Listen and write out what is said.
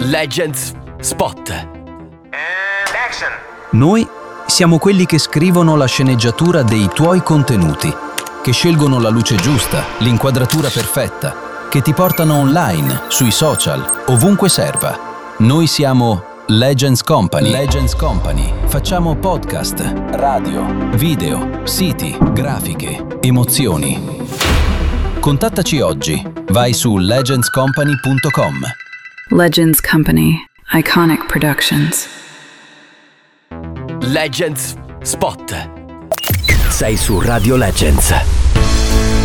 Legends Spot. Action. Noi siamo quelli che scrivono la sceneggiatura dei tuoi contenuti, che scelgono la luce giusta, l'inquadratura perfetta, che ti portano online, sui social, ovunque serva. Noi siamo Legends Company. Legends Company. Facciamo podcast, radio, video, siti, grafiche, emozioni. Contattaci oggi. Vai su legendscompany.com. Legends Company. Iconic Productions. Legends Spot. Sei su Radio Legends.